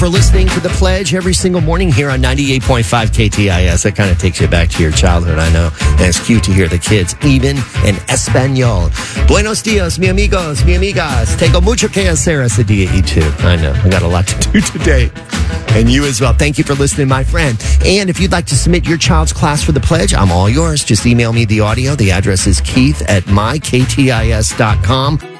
for listening to The Pledge every single morning here on 98.5 KTIS. That kind of takes you back to your childhood, I know. And it's cute to hear the kids, even in Espanol. Buenos dias, mi amigos, mi amigas. Tengo mucho que hacer ese día y tú. I know, I got a lot to do today. And you as well. Thank you for listening, my friend. And if you'd like to submit your child's class for The Pledge, I'm all yours. Just email me the audio. The address is keith@myktis.com.